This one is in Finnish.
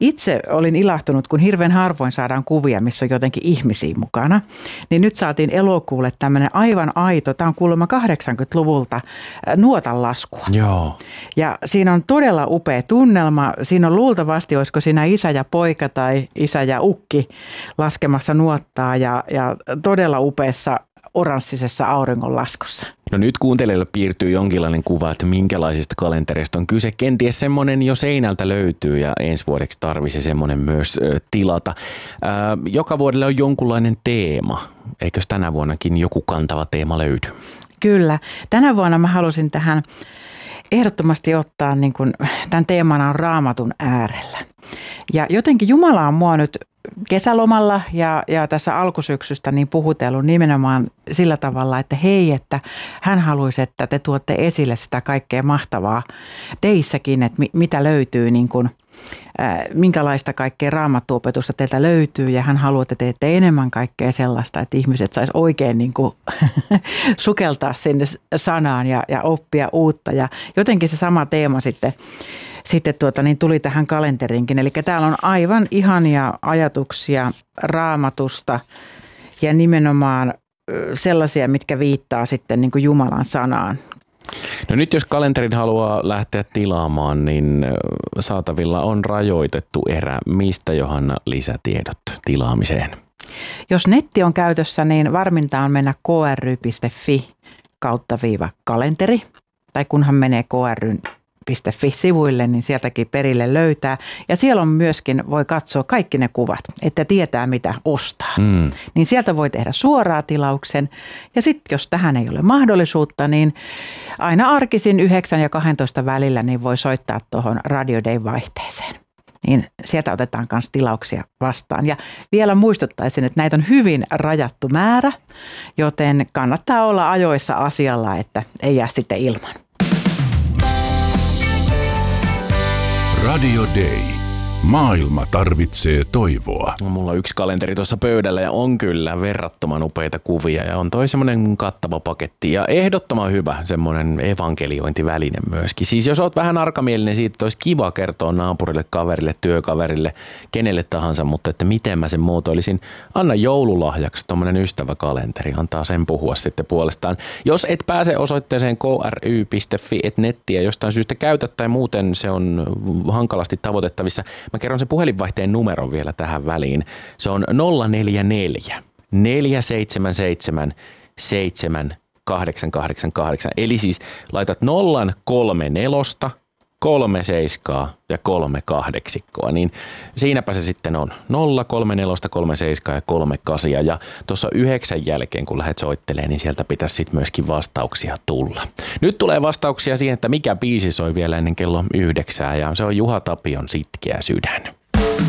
itse olin ilahtunut, kun hirveän harvoin saadaan kuvia, missä on jotenkin ihmisiä mukana. Niin nyt saatiin elokuulle tämmöinen aivan aito, tämä on kuulemma 80-luvulta, nuotanlaskua. Joo. Ja siinä on todella upea tunnelma. Siinä on luultavasti, olisiko siinä isä ja poika tai isä ja ukki laskemassa nuottaa ja todella upeassa oranssisessa auringonlaskussa. No nyt kuuntelijoille piirtyy jonkinlainen kuva, että minkälaisista kalenterista on kyse. Kenties semmoinen jo seinältä löytyy ja ensi vuodeksi tarvitsisi semmoinen myös tilata. Joka vuodelle on jonkunlainen teema. Eikös tänä vuonnakin joku kantava teema löydy? Kyllä. Tänä vuonna mä halusin tähän ehdottomasti ottaa, niin kuin, tämän teemana on Raamatun äärellä. Ja jotenkin Jumala on mua nyt kesälomalla ja tässä alkusyksystä niin puhutellut nimenomaan sillä tavalla, että hei, että hän haluaisi, että te tuotte esille sitä kaikkea mahtavaa teissäkin, että mitä löytyy, niin kuin, minkälaista kaikkea raamattuopetusta teiltä löytyy ja hän haluaa, että teette enemmän kaikkea sellaista, että ihmiset sais oikein niin kuin sukeltaa sinne sanaan ja oppia uutta ja jotenkin se sama teema sitten niin tuli tähän kalenterinkin. Eli täällä on aivan ihania ajatuksia Raamatusta ja nimenomaan sellaisia, mitkä viittaa sitten niin kuin Jumalan sanaan. No nyt jos kalenterin haluaa lähteä tilaamaan, niin saatavilla on rajoitettu erä. Mistä, Johanna, lisätiedot tilaamiseen? Jos netti on käytössä, niin varminta on mennä kry.fi/kalenteri. Tai kunhan menee kry.fi-sivuille, niin sieltäkin perille löytää. Ja siellä on myöskin, voi katsoa kaikki ne kuvat, että tietää mitä ostaa. Niin sieltä voi tehdä suoraa tilauksen. Ja sitten jos tähän ei ole mahdollisuutta, niin aina arkisin 9 ja 12 välillä niin voi soittaa tuohon Radio Day -vaihteeseen. Niin sieltä otetaan myös tilauksia vastaan. Ja vielä muistuttaisin, että näitä on hyvin rajattu määrä, joten kannattaa olla ajoissa asialla, että ei jää sitten ilman. Radio Day. Maailma tarvitsee toivoa. Mulla on yksi kalenteri tuossa pöydällä ja on kyllä verrattoman upeita kuvia ja on toi semmoinen kattava paketti ja ehdottoman hyvä semmoinen evankeliointiväline myöskin. Siis jos oot vähän arkamielinen siitä, että olisi kiva kertoa naapurille, kaverille, työkaverille, kenelle tahansa, mutta että miten mä sen muotoilisin, anna joululahjaksi tommonen ystäväkalenteri, antaa sen puhua sitten puolestaan. Jos et pääse osoitteeseen kry.fi, et nettiä jostain syystä käytä tai muuten se on hankalasti tavoitettavissa, mä kerron sen puhelinvaihteen numeron vielä tähän väliin. Se on 044 477 7888. Eli siis laitat 034 37 ja 38, niin siinäpä se sitten on 034 37 ja 38 ja tuossa 9 jälkeen kun lähdet soittelemaan, niin sieltä pitäisi sitten myöskin vastauksia tulla. Nyt tulee vastauksia siihen, että mikä biisi soi vielä ennen kello 9 ja se on Juha Tapion Sitkeä sydän.